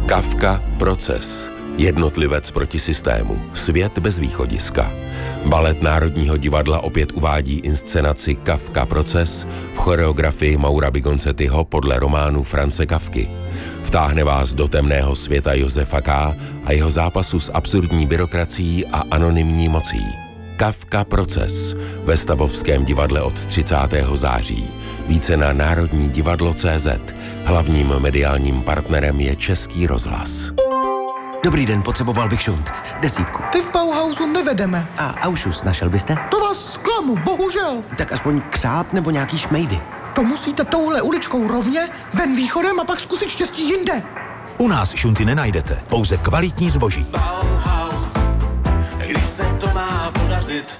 Kafka Proces. Jednotlivec proti systému. Svět bez východiska. Balet Národního divadla opět uvádí inscenaci Kafka Proces v choreografii Maura Bigonzettiho podle románu France Kafky. Vtáhne vás do temného světa Josefa K. a jeho zápasu s absurdní byrokracií a anonymní mocí. Kafka Proces ve Stavovském divadle od 30. září. Více na Národní divadlo.cz. Hlavním mediálním partnerem je Český rozhlas. Dobrý den, potřeboval bych šunt. 10. Ty v Bauhausu nevedeme. A aušus našel byste? To vás zklamu, bohužel. Tak aspoň křáp nebo nějaký šmejdy. To musíte touhle uličkou rovně, ven východem a pak zkusit štěstí jinde. U nás šunty nenajdete, pouze kvalitní zboží. Bauhaus, když se to má podařit.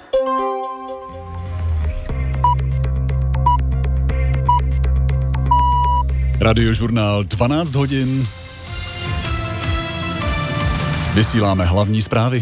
Radiožurnál 12 hodin. Vysíláme hlavní zprávy.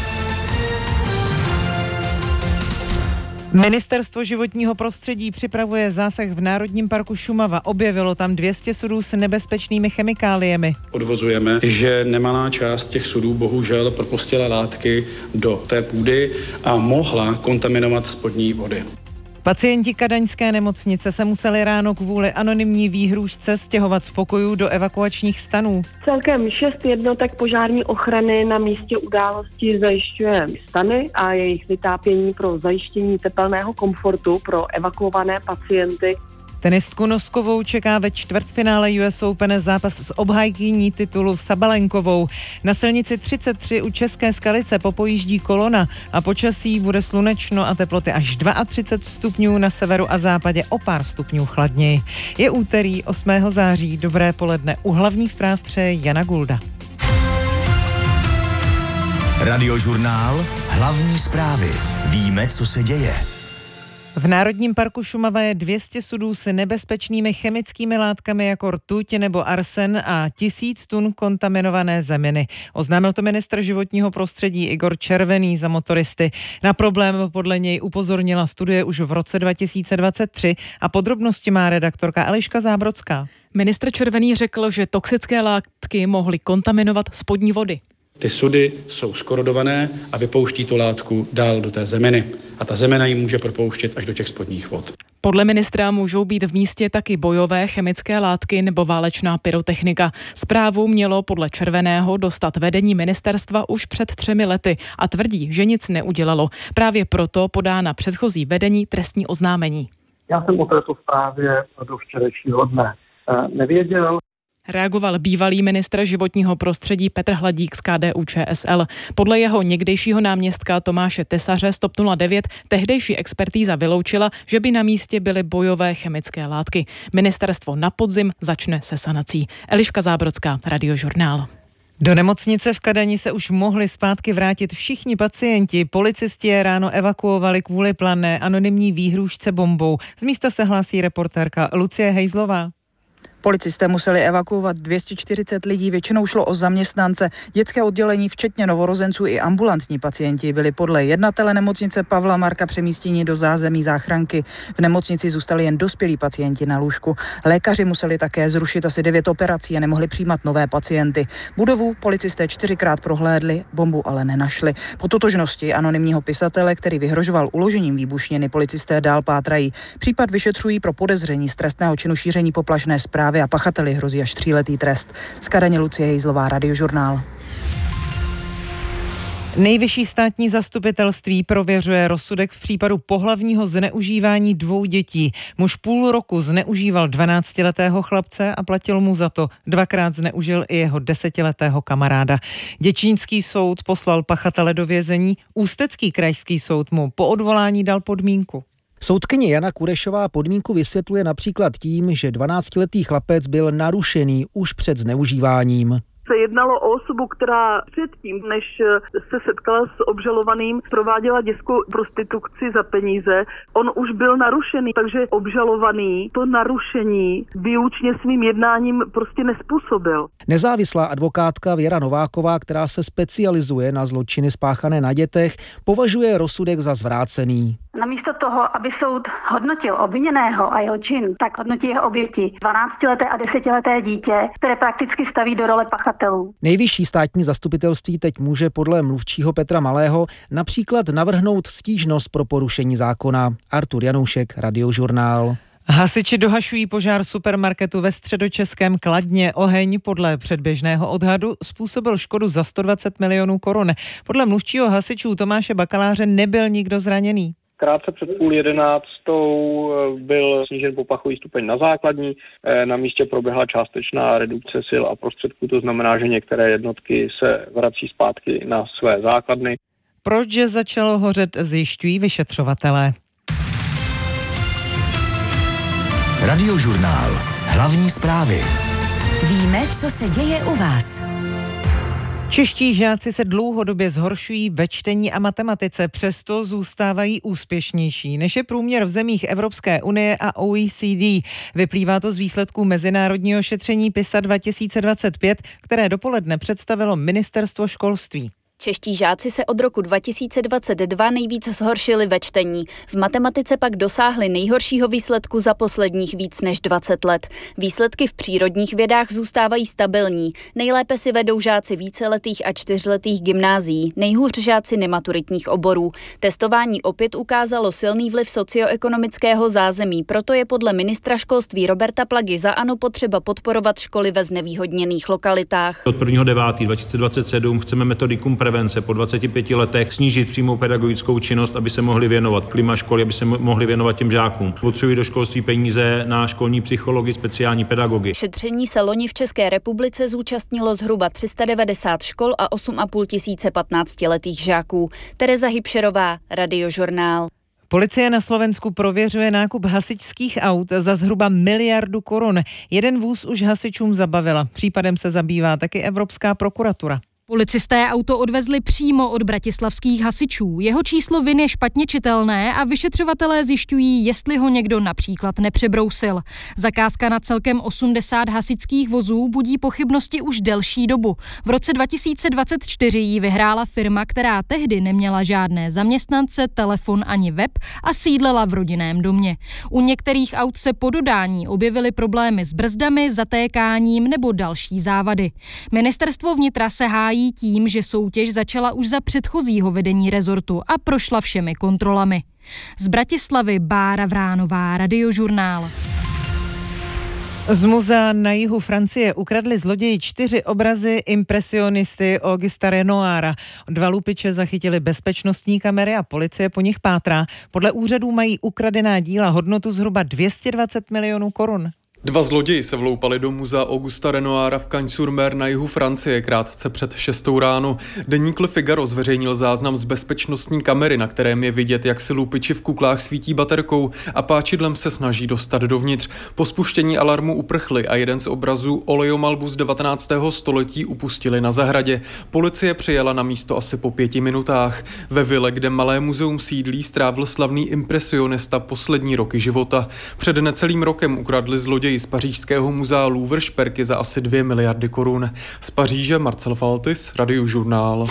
Ministerstvo životního prostředí připravuje zásah v Národním parku Šumava. Objevilo tam 200 sudů s nebezpečnými chemikáliemi. Odvozujeme, že nemalá část těch sudů bohužel propustila látky do té půdy a mohla kontaminovat spodní vody. Pacienti kadaňské nemocnice se museli ráno kvůli anonymní výhrůžce stěhovat z pokojů do evakuačních stanů. Celkem 6 jednotek požární ochrany na místě události zajišťuje stany a jejich vytápění pro zajištění tepelného komfortu pro evakuované pacienty. Tenistku Noskovou čeká ve čtvrtfinále US Open zápas s obhájkyní titulu Sabalenkovou. Na silnici 33 u České Skalice popojíždí kolona a počasí bude slunečno a teploty až 32 stupňů, na severu a západě o pár stupňů chladněji. Je úterý 8. září, dobré poledne. U hlavních zpráv přeje Jana Gulda. Radiožurnál hlavní zprávy. Víme, co se děje. V Národním parku Šumava je 200 sudů s nebezpečnými chemickými látkami jako rtuť nebo arsen a 1000 tun kontaminované zeminy. Oznámil to ministr životního prostředí Igor Červený za motoristy. Na problém podle něj upozornila studie už v roce 2023 a podrobnosti má redaktorka Eliška Zábrodská. Ministr Červený řekl, že toxické látky mohly kontaminovat spodní vody. Ty sudy jsou skorodované a vypouští tu látku dál do té zeminy. A ta zemina ji může propouštět až do těch spodních vod. Podle ministra můžou být v místě taky bojové chemické látky nebo válečná pyrotechnika. Zprávu mělo podle Červeného dostat vedení ministerstva už před 3 lety a tvrdí, že nic neudělalo. Právě proto podá na předchozí vedení trestní oznámení. Já jsem o této zprávě do včerejšího dne nevěděl. Reagoval bývalý ministr životního prostředí Petr Hladík z KDU-ČSL. Podle jeho někdejšího náměstka Tomáše Tesaře z TOP 09 tehdejší expertíza vyloučila, že by na místě byly bojové chemické látky. Ministerstvo na podzim začne se sanací. Eliška Zábrodská, Radiožurnál. Do nemocnice v Kadani se už mohli zpátky vrátit všichni pacienti. Policisti je ráno evakuovali kvůli plané anonymní výhrůžce bombou. Z místa se hlásí reportérka Lucie Hejzlová. Policisté museli evakuovat 240 lidí, většinou šlo o zaměstnance. Dětské oddělení, včetně novorozenců i ambulantní pacienti, byli podle jednatele nemocnice Pavla Marka přemístěni do zázemí záchranky. V nemocnici zůstali jen dospělí pacienti na lůžku. Lékaři museli také zrušit asi 9 operací a nemohli přijímat nové pacienty. Budovu policisté 4krát prohlédli, bombu ale nenašli. Po totožnosti anonymního pisatele, který vyhrožoval uložením výbušniny, policisté dál pátrají. Případ vyšetřují pro podezření z trestného činu šíření poplašné zprávy a pachateli hrozí až 3letý trest. Z Kadaně Lucie Hejzlová, Radiožurnál. Nejvyšší státní zastupitelství prověřuje rozsudek v případu pohlavního zneužívání 2 dětí. Muž půl roku zneužíval 12letého chlapce a platil mu za to. 2krát zneužil i jeho 10letého kamaráda. Děčínský soud poslal pachatele do vězení. Ústecký krajský soud mu po odvolání dal podmínku. Soudkyně Jana Kurešová podmínku vysvětluje například tím, že 12letý chlapec byl narušený už před zneužíváním. Se jednalo o osobu, která předtím, než se setkala s obžalovaným, prováděla dětskou prostituci za peníze. On už byl narušený, takže obžalovaný to narušení výlučně svým jednáním prostě nespůsobil. Nezávislá advokátka Věra Nováková, která se specializuje na zločiny spáchané na dětech, považuje rozsudek za zvrácený. Namísto toho, aby soud hodnotil obviněného a jeho čin, tak hodnotí jeho oběti. 12leté a 10leté dítě, které prakticky staví do role pachatele. stěžovatelů. Nejvyšší státní zastupitelství teď může podle mluvčího Petra Malého například navrhnout stížnost pro porušení zákona. Artur Janoušek, Radiožurnál. Hasiči dohašují požár supermarketu ve středočeském Kladně. Oheň podle předběžného odhadu způsobil škodu za 120 milionů korun. Podle mluvčího hasičů Tomáše Bakaláře nebyl nikdo zraněný. Krátce před 10:30 byl snížen popachový stupeň na základní. Na místě proběhla částečná redukce sil a prostředků, to znamená, že některé jednotky se vrací zpátky na své základny. Proč začalo hořet, zjišťují vyšetřovatelé. Radiožurnál. Hlavní zprávy. Víme, co se děje u vás. Čeští žáci se dlouhodobě zhoršují ve čtení a matematice, přesto zůstávají úspěšnější, než je průměr v zemích Evropské unie a OECD. Vyplývá to z výsledků mezinárodního šetření PISA 2025, které dopoledne představilo Ministerstvo školství. Čeští žáci se od roku 2022 nejvíce zhoršili ve čtení. V matematice pak dosáhli nejhoršího výsledku za posledních víc než 20 let. Výsledky v přírodních vědách zůstávají stabilní. Nejlépe si vedou žáci víceletých a čtyřletých gymnázií, nejhůř žáci nematuritních oborů. Testování opět ukázalo silný vliv socioekonomického zázemí, proto je podle ministra školství Roberta Plagy za ANO potřeba podporovat školy ve znevýhodněných lokalitách. Od 1.9.2027 chceme metodikum prevence po 25 letech snížit přímou pedagogickou činnost, aby se mohli věnovat klima školy, aby se mohli věnovat těm žákům. Potřebují do školství peníze na školní psychologi, speciální pedagogy. Šetření se loni v České republice zúčastnilo zhruba 390 škol a 8,5 tisíce 15letých žáků. Tereza Hybšerová, Radiožurnál. Policie na Slovensku prověřuje nákup hasičských aut za zhruba 1 miliardu korun. Jeden vůz už hasičům zabavila. Případem se zabývá taky Evropská prokuratura. Policisté auto odvezli přímo od bratislavských hasičů. Jeho číslo VIN je špatně čitelné a vyšetřovatelé zjišťují, jestli ho někdo například nepřebrousil. Zakázka na celkem 80 hasičských vozů budí pochybnosti už delší dobu. V roce 2024 ji vyhrála firma, která tehdy neměla žádné zaměstnance, telefon ani web a sídlela v rodinném domě. U některých aut se po dodání objevily problémy s brzdami, zatékáním nebo další závady. Ministerstvo vnitra se hájí tím, že soutěž začala už za předchozího vedení rezortu a prošla všemi kontrolami. Z Bratislavy Bára Vránová, Radiožurnál. Z muzea na jihu Francie ukradli zloději 4 obrazy impresionisty Augusta Renoira. 2 lupiče zachytili bezpečnostní kamery a policie po nich pátrá. Podle úřadů mají ukradená díla hodnotu zhruba 220 milionů korun. 2 zloději se vloupali do muzea Augusta Renoira v Cagnes-sur-Mer na jihu Francie krátce před 6 ráno. Deník Le Figaro zveřejnil záznam z bezpečnostní kamery, na kterém je vidět, jak si lupiči v kuklách svítí baterkou a páčidlem se snaží dostat dovnitř. Po spuštění alarmu uprchli a jeden z obrazů olejomalbu z 19. století upustili na zahradě. Policie přijela na místo asi po 5 minutách. Ve vile, kde malé muzeum sídlí, strávil slavný impresionista poslední roky života. Před necelým rokem ukradli zloději z pařížského muzea Louvre šperky za asi 2 miliardy korun. Z Paříže Marcel Faltis, Radiožurnál.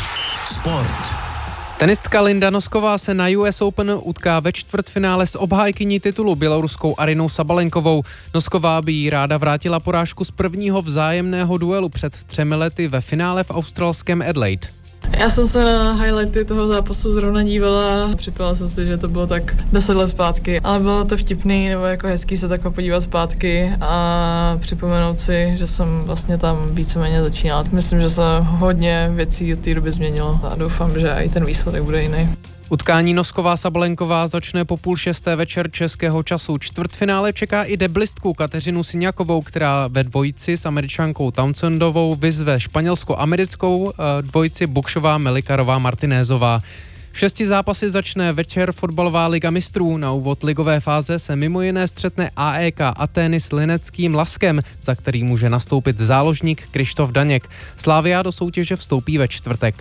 Sport. Tenistka Linda Nosková se na US Open utká ve čtvrtfinále s obhájkyní titulu běloruskou Arinou Sabalenkovou. Nosková by jí ráda vrátila porážku z prvního vzájemného duelu před 3 lety ve finále v australském Adelaide. Já jsem se na highlighty toho zápasu zrovna dívala a připadala jsem si, že to bylo tak 10 let zpátky, ale bylo to vtipný nebo jako hezký se takhle podívat zpátky a připomenout si, že jsem vlastně tam víceméně začínala. Myslím, že se hodně věcí od té doby změnilo a doufám, že i ten výsledek bude jiný. Utkání Nosková-Sabalenková začne po 5:30 večer českého času. Čtvrtfinále čeká i deblistku Kateřinu Siňakovou, která ve dvojici s Američankou Townsendovou vyzve španělsko-americkou dvojici Bukšová-Melikarová-Martinézová. V 6 zápasy začne večer fotbalová liga mistrů. Na úvod ligové fáze se mimo jiné střetne AEK Atény s lineckým Laskem, za který může nastoupit záložník Krištof Daněk. Slavia do soutěže vstoupí ve čtvrtek.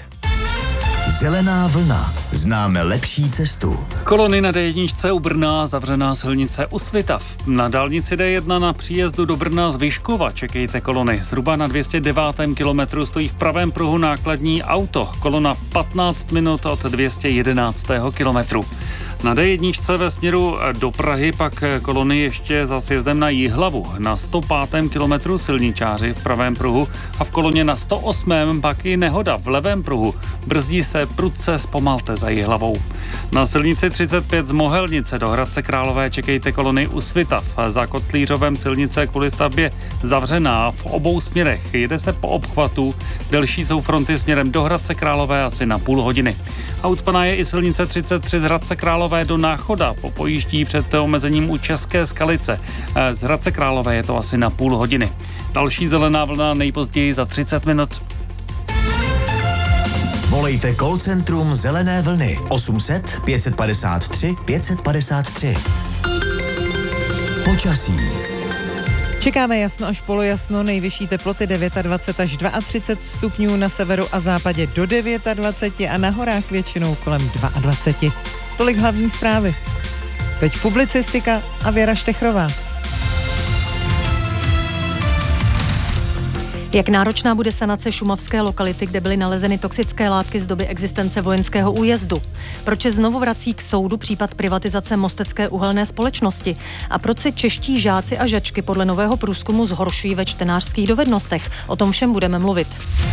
Zelená vlna. Známe lepší cestu. Kolony na D1 u Brna, zavřená silnice u Svitav. Na dálnici D1 na příjezdu do Brna z Vyškova čekejte kolony. Zhruba na 209. kilometru stojí v pravém pruhu nákladní auto. Kolona 15 minut od 211. kilometru. Na D1 ve směru do Prahy pak kolony ještě za sjezdem na Jihlavu. Na 105. kilometru silničáři v pravém pruhu a v koloně na 108. pak i nehoda v levém pruhu. Brzdí se prudce, zpomalte za Jihlavou. Na silnici 35 z Mohelnice do Hradce Králové čekejte kolony u Svitav. Za Koclířovem silnice kvůli stavbě zavřená v obou směrech. Jede se po obchvatu, delší jsou fronty směrem do Hradce Králové asi na půl hodiny. A ucpaná je i silnice 33 z Hradce Králové do Náchoda. Popojíždí před omezením u České Skalice. Z Hradce Králové je to asi na půl hodiny. Další zelená vlna nejpozději za 30 minut. Volejte call centrum Zelené vlny 800 553 553. Počasí. Čekáme jasno až polojasno, nejvyšší teploty 29 až 32 stupňů, na severu a západě do 29 a na horách většinou kolem 22. Tolik hlavní zprávy. Teď publicistika a Věra Štechrová. Jak náročná bude sanace šumavské lokality, kde byly nalezeny toxické látky z doby existence vojenského újezdu? Proč se znovu vrací k soudu případ privatizace Mostecké uhelné společnosti? A proč si čeští žáci a žačky podle nového průzkumu zhoršují ve čtenářských dovednostech? O tom všem budeme mluvit.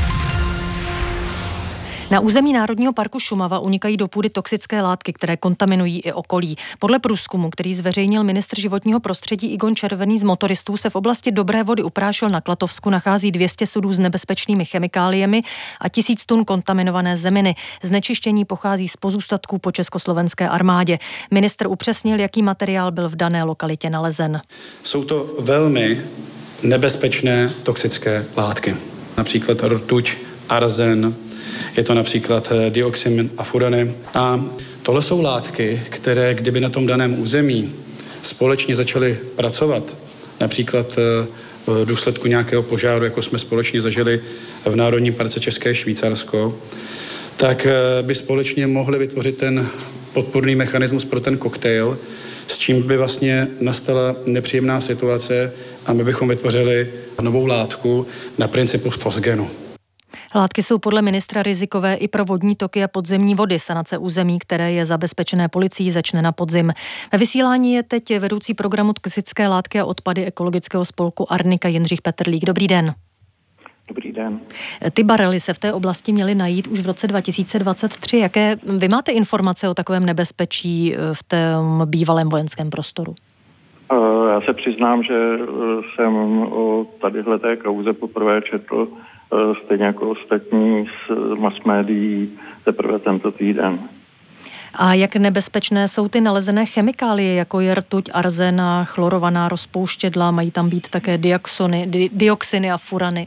Na území Národního parku Šumava unikají do půdy toxické látky, které kontaminují i okolí. Podle průzkumu, který zveřejnil ministr životního prostředí Igon Červený z motoristů, se v oblasti Dobré Vody u Prášil na Klatovsku nachází 200 sudů s nebezpečnými chemikáliemi a 1000 tun kontaminované zeminy. Znečištění pochází z pozůstatků po československé armádě. Ministr upřesnil, jaký materiál byl v dané lokalitě nalezen. Jsou to velmi nebezpečné toxické látky. Například rtuť, arzen, je to například dioxin a furany. A tohle jsou látky, které kdyby na tom daném území společně začaly pracovat, například v důsledku nějakého požáru, jako jsme společně zažili v Národním parce České Švýcarsko, tak by společně mohli vytvořit ten podporný mechanismus pro ten koktejl, s čím by vlastně nastala nepříjemná situace a my bychom vytvořili novou látku na principu fosgenu. Látky jsou podle ministra rizikové i pro vodní toky a podzemní vody. Sanace území, které je zabezpečené policií, začne na podzim. Ve vysílání je teď vedoucí programu toxické látky a odpady ekologického spolku Arnika Jindřich Petrlík. Dobrý den. Dobrý den. Ty barely se v té oblasti měly najít už v roce 2023. Jaké vy máte informace o takovém nebezpečí v tom bývalém vojenském prostoru? Já se přiznám, že jsem o tadyhleté kauze poprvé četl stejně jako ostatní z mass médií teprve tento týden. A jak nebezpečné jsou ty nalezené chemikálie, jako je rtuť, arzen a chlorovaná rozpouštědla? Mají tam být také dioxiny a furany?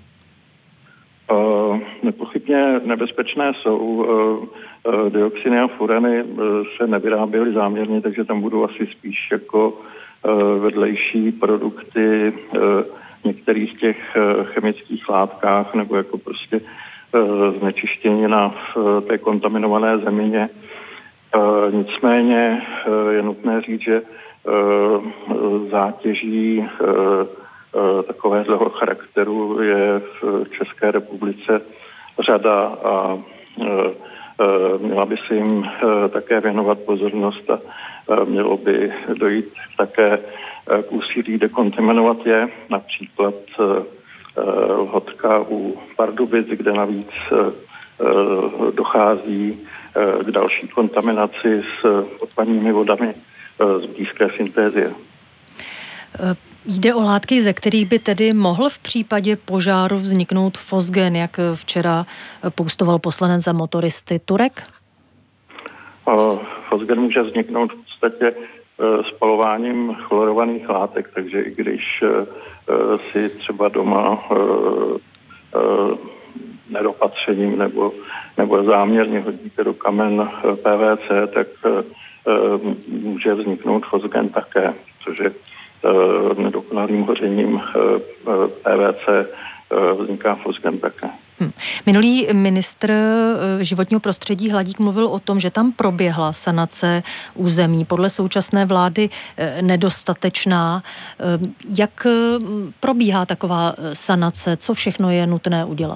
Nepochybně nebezpečné jsou. Dioxiny a furany se nevyráběly záměrně, takže tam budou asi spíš jako vedlejší produkty některých těch chemických látkách nebo jako prostě znečištěnina v té kontaminované zemině. Nicméně je nutné říct, že zátěží takového charakteru je v České republice řada a měla by se jim také věnovat pozornost a mělo by dojít také k úsilí dekontaminovat je, například Lhotka u Pardubic, kde navíc dochází k další kontaminaci s odpadními vodami z blízké Syntézie. Jde o látky, ze kterých by tedy mohl v případě požáru vzniknout fosgen, jak včera postoval poslanec za motoristy Turek? Fosgen může vzniknout v podstatě spalováním chlorovaných látek, takže i když si třeba doma nedopatřením nebo záměrně hodíte do kamen PVC, tak může vzniknout fosgen také, což je nedokonalým hořením PVC vzniká fosgen také. Minulý ministr životního prostředí Hladík mluvil o tom, že tam proběhla sanace území, podle současné vlády nedostatečná. Jak probíhá taková sanace? Co všechno je nutné udělat?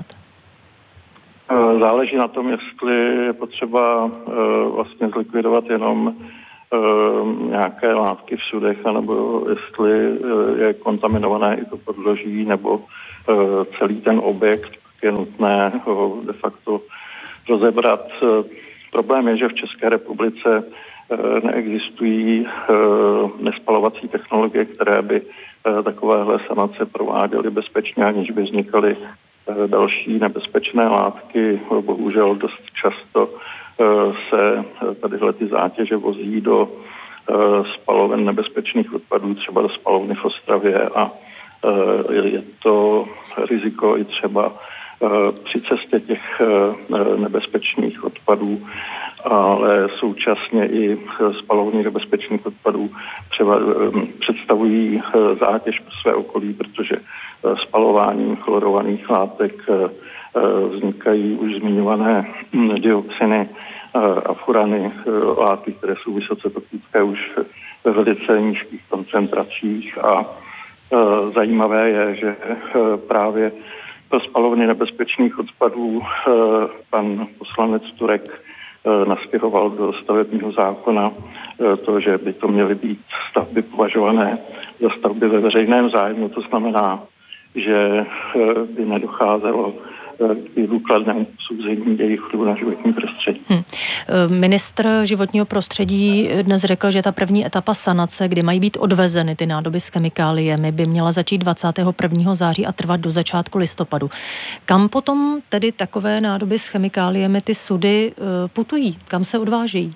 Záleží na tom, jestli je potřeba vlastně zlikvidovat jenom nějaké látky v sudech, anebo jestli je kontaminované i to podloží, nebo celý ten objekt, je nutné ho de facto rozebrat. Problém je, že v České republice neexistují nespalovací technologie, které by takovéhle sanace prováděly bezpečně, aniž by vznikaly další nebezpečné látky. Bohužel dost často se tadyhle ty zátěže vozí do spaloven nebezpečných odpadů, třeba do spalovny v Ostravě, a je to riziko i třeba při cestě těch nebezpečných odpadů, ale současně i spalovny nebezpečných odpadů představují zátěž pro své okolí, protože spalováním chlorovaných látek vznikají už zmiňované dioxiny a furany, látky, které jsou vysoce toxické už ve velice nízkých koncentracích. A zajímavé je, že právě pro spalovny nebezpečných odpadů pan poslanec Turek nastěhoval do stavebního zákona to, že by to měly být stavby považované za stavby ve veřejném zájmu. To znamená, že by nedocházelo k důkladnému posouzení jejich vlivu na životní prostředí. Ministr životního prostředí dnes řekl, že ta první etapa sanace, kdy mají být odvezeny ty nádoby s chemikáliemi, by měla začít 21. září a trvat do začátku listopadu. Kam potom tedy takové nádoby s chemikáliemi, ty sudy, putují? Kam se odvážejí?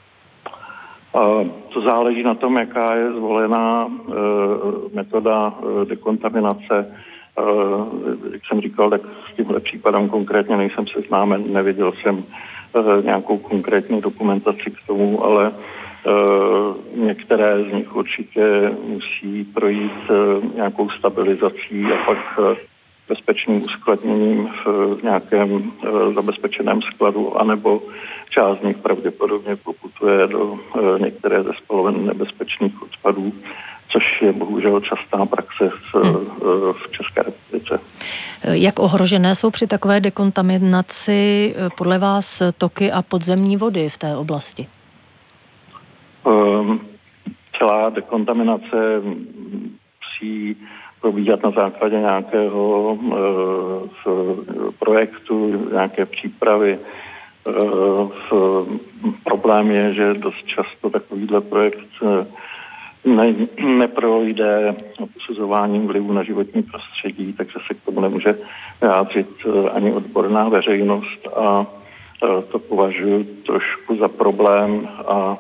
To záleží na tom, jaká je zvolená metoda dekontaminace. Jak jsem říkal, tak s tímhle případem konkrétně nejsem seznámen, neviděl jsem nějakou konkrétní dokumentaci k tomu, ale některé z nich určitě musí projít nějakou stabilizací a pak bezpečným uskladněním v nějakém zabezpečeném skladu, anebo část z nich pravděpodobně poputuje do některé ze spaloven nebezpečných odpadů, což je bohužel častá praxe v České republice. Jak ohrožené jsou při takové dekontaminaci podle vás toky a podzemní vody v té oblasti? Celá dekontaminace musí probíhat na základě nějakého projektu, nějaké přípravy. Problém je, že dost často takovýhle projekt neprojde posuzováním vlivu na životní prostředí, takže se k tomu nemůže vyjádřit ani odborná veřejnost, a to považuji trošku za problém, a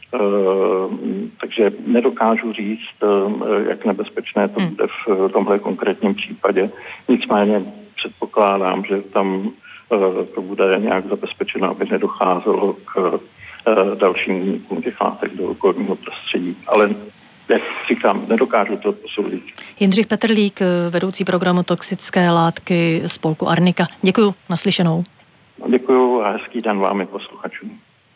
takže nedokážu říct, jak nebezpečné to bude v tomhle konkrétním případě. Nicméně předpokládám, že tam to bude nějak zabezpečeno, aby nedocházelo k dalším únikům těch látek do okolního prostředí. Ale jak říkám, nedokážu to posoudit. Jindřich Petrlík, vedoucí programu toxické látky spolku Arnika. Děkuju, naslyšenou. Děkuju a hezký den vám i posluchačům.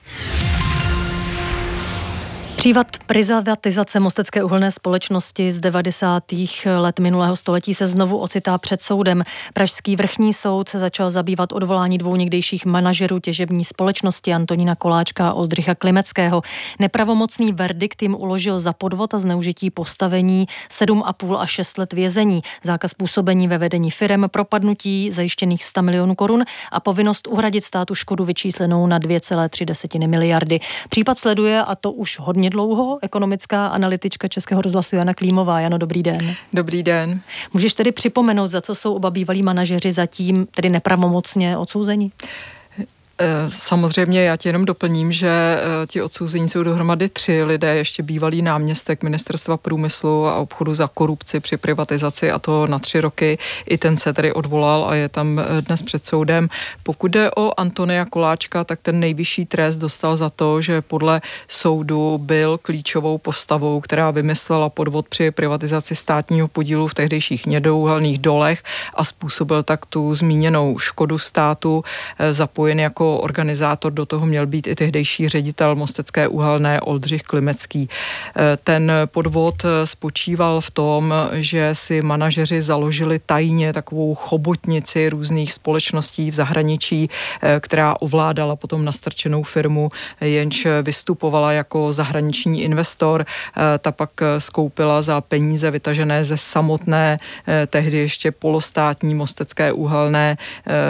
Případ privatizace Mostecké uhelné společnosti z 90. let minulého století se znovu ocitá před soudem. Pražský vrchní soud se začal zabývat odvolání dvou někdejších manažerů těžební společnosti Antonína Koláčka a Oldřicha Klimeckého. Nepravomocný verdikt jim uložil za podvod a zneužití postavení 7,5 až 6 let vězení, zákaz působení ve vedení firem, propadnutí zajištěných 100 milionů korun a povinnost uhradit státu škodu vyčíslenou na 2,3 miliardy. Případ sleduje, a to už hodně dlouho, ekonomická analytička Českého rozhlasu Jana Klímová. Jano, dobrý den. Dobrý den. Můžeš tedy připomenout, za co jsou oba bývalí manažeři zatím tedy nepravomocně odsouzeni? Samozřejmě já ti jenom doplním, že ti odsouzení jsou dohromady 3 lidé, ještě bývalý náměstek Ministerstva průmyslu a obchodu za korupci při privatizaci, a to na 3 roky. I ten se tedy odvolal a je tam dnes před soudem. Pokud jde o Antonia Koláčka, tak ten nejvyšší trest dostal za to, že podle soudu byl klíčovou postavou, která vymyslela podvod při privatizaci státního podílu v tehdejších hnědouhelných dolech a způsobil tak tu zmíněnou škodu státu, zapojen jako jako organizátor do toho měl být i tehdejší ředitel Mostecké uhelné Oldřich Klimecký. Ten podvod spočíval v tom, že si manažeři založili tajně takovou chobotnici různých společností v zahraničí, která ovládala potom nastrčenou firmu, jenž vystupovala jako zahraniční investor. Ta pak skoupila za peníze vytažené ze samotné tehdy ještě polostátní Mostecké uhelné